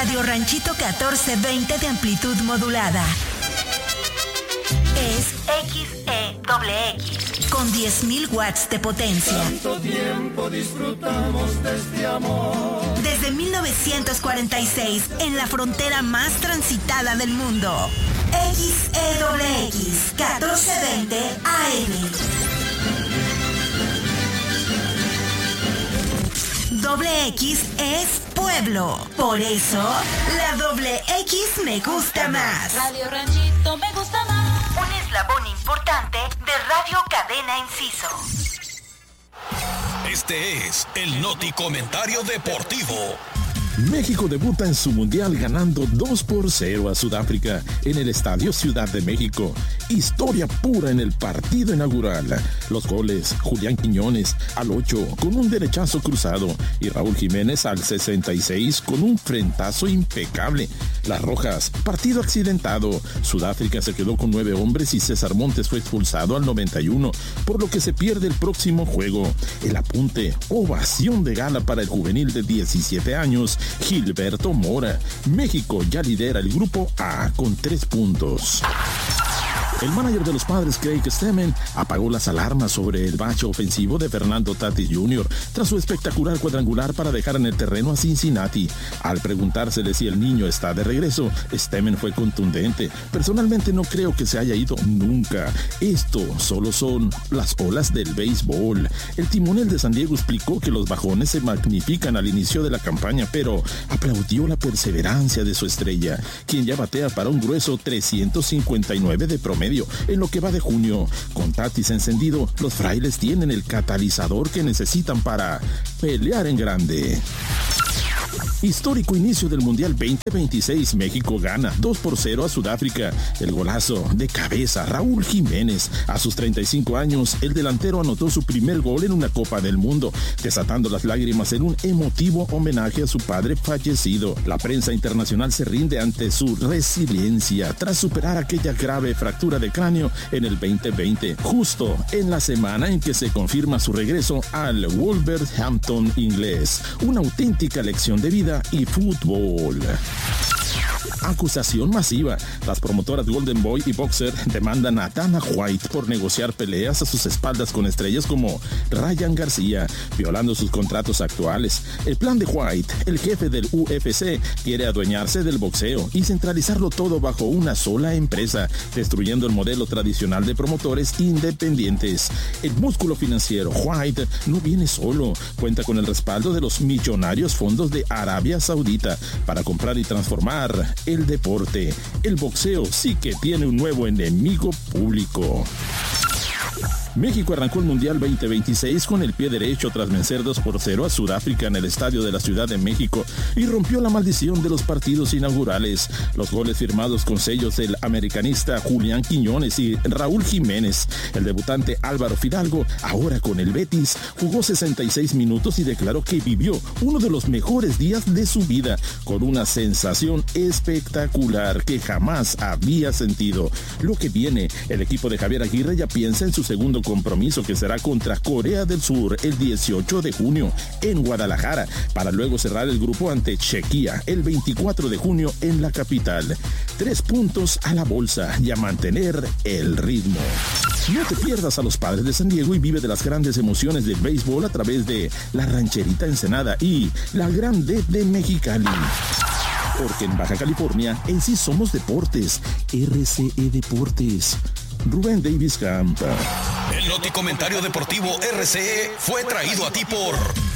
Radio Ranchito 1420 de amplitud modulada. Es XEXX con 10.000 watts de potencia. Tanto tiempo disfrutamos de este amor. Desde 1946, en la frontera más transitada del mundo. XEXX 1420 AM. Doble X es pueblo. Por eso, la doble X me gusta más. Radio Ranchito me gusta más. Un eslabón importante de Radio Cadena Inciso. Este es el Noti Comentario Deportivo. México debuta en su mundial ganando 2-0 a Sudáfrica en el Estadio Ciudad de México. Historia pura en el partido inaugural. Los goles: Julián Quiñones al 8 con un derechazo cruzado y Raúl Jiménez al 66 con un frentazo impecable. Las rojas: partido accidentado. Sudáfrica se quedó con 9 hombres y César Montes fue expulsado al 91, por lo que se pierde el próximo juego. El apunte: ovación de gala para el juvenil de 17 años, Gilberto Mora. México ya lidera el grupo A con 3 puntos. El manager de los Padres, Craig Stammen, apagó las alarmas sobre el bache ofensivo de Fernando Tatis Jr. tras su espectacular cuadrangular para dejar en el terreno a Cincinnati. Al preguntársele si el niño está de regreso, Stammen fue contundente: personalmente no creo que se haya ido nunca. Esto solo son las olas del béisbol. El timonel de San Diego explicó que los bajones se magnifican al inicio de la campaña, pero aplaudió la perseverancia de su estrella, quien ya batea para un grueso 359 de promedio en lo que va de junio. Con Tatis encendido, los Frailes tienen el catalizador que necesitan para pelear en grande. Histórico inicio del Mundial 2026. México gana 2-0 a Sudáfrica. El golazo de cabeza: Raúl Jiménez. A sus 35 años, el delantero anotó su primer gol en una Copa del Mundo, desatando las lágrimas en un emotivo homenaje a su padre fallecido. La prensa internacional se rinde ante su resiliencia tras superar aquella grave fractura de cráneo en el 2020, justo en la semana en que se confirma su regreso al Wolverhampton inglés. Una auténtica lección de vida y fútbol. Acusación masiva. Las promotoras Golden Boy y Boxer demandan a Dana White por negociar peleas a sus espaldas con estrellas como Ryan García, violando sus contratos actuales. El plan de White, el jefe del UFC, quiere adueñarse del boxeo y centralizarlo todo bajo una sola empresa, destruyendo el modelo tradicional de promotores independientes. El músculo financiero White no viene solo, cuenta con el respaldo de los millonarios fondos de Arabia Saudita para comprar y transformar el deporte. El boxeo sí que tiene un nuevo enemigo público. México arrancó el Mundial 2026 con el pie derecho tras vencer 2-0 a Sudáfrica en el Estadio de la Ciudad de México y rompió la maldición de los partidos inaugurales. Los goles firmados con sellos del americanista Julián Quiñones y Raúl Jiménez. El debutante Álvaro Fidalgo, ahora con el Betis, jugó 66 minutos y declaró que vivió uno de los mejores días de su vida, con una sensación espectacular que jamás había sentido. Lo que viene: el equipo de Javier Aguirre ya piensa en su segundo compromiso, que será contra Corea del Sur el 18 de junio en Guadalajara, para luego cerrar el grupo ante Chequia el 24 de junio en la capital. 3 puntos a la bolsa y a mantener el ritmo. No te pierdas a los Padres de San Diego y vive de las grandes emociones del béisbol a través de la Rancherita Ensenada y la Grande de Mexicali. Porque en Baja California en sí somos deportes. RCE Deportes. Rubén Davis Campa. El Noti Comentario Deportivo RCE fue traído a ti por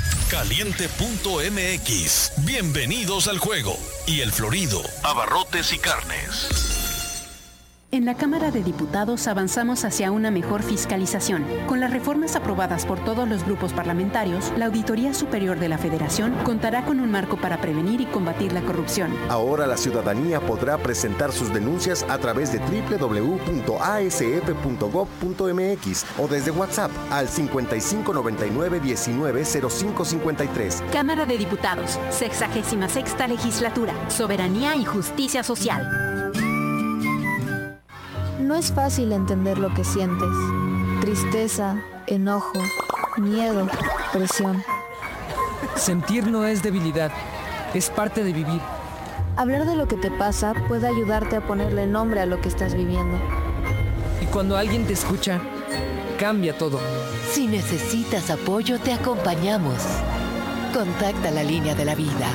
Caliente.mx. Bienvenidos al juego. Y El Florido, abarrotes y carnes. En la Cámara de Diputados avanzamos hacia una mejor fiscalización. Con las reformas aprobadas por todos los grupos parlamentarios, la Auditoría Superior de la Federación contará con un marco para prevenir y combatir la corrupción. Ahora la ciudadanía podrá presentar sus denuncias a través de www.asf.gov.mx o desde WhatsApp al 5599-190553. Cámara de Diputados, 66ª Legislatura, Soberanía y Justicia Social. No es fácil entender lo que sientes. Tristeza, enojo, miedo, presión. Sentir no es debilidad, es parte de vivir. Hablar de lo que te pasa puede ayudarte a ponerle nombre a lo que estás viviendo. Y cuando alguien te escucha, cambia todo. Si necesitas apoyo, te acompañamos. Contacta la línea de la vida.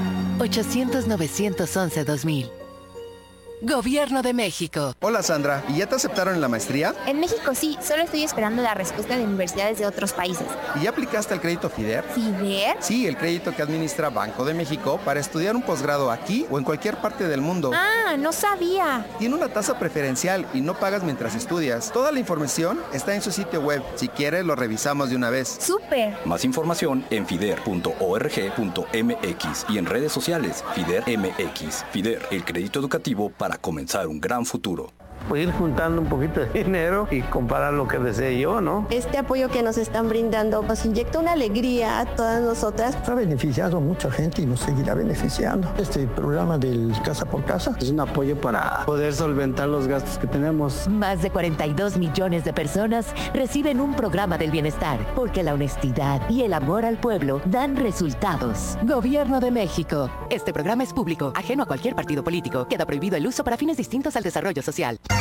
800-911-2000. Gobierno de México. Hola Sandra, ¿y ya te aceptaron en la maestría? En México sí, solo estoy esperando la respuesta de universidades de otros países. ¿Y ya aplicaste al crédito FIDER? ¿FIDER? Sí, el crédito que administra Banco de México para estudiar un posgrado aquí o en cualquier parte del mundo. Ah, no sabía. Tiene una tasa preferencial y no pagas mientras estudias. Toda la información está en su sitio web. Si quieres, lo revisamos de una vez. ¡Súper! Más información en fider.org.mx y en redes sociales FIDER MX. FIDER, el crédito educativo para comenzar un gran futuro. Pues ir juntando un poquito de dinero y comprar lo que desee yo, ¿no? Este apoyo que nos están brindando nos inyecta una alegría a todas nosotras. Ha beneficiado a mucha gente y nos seguirá beneficiando. Este programa del Casa por Casa es un apoyo para poder solventar los gastos que tenemos. Más de 42 millones de personas reciben un programa del bienestar, porque la honestidad y el amor al pueblo dan resultados. Gobierno de México. Este programa es público, ajeno a cualquier partido político. Queda prohibido el uso para fines distintos al desarrollo social.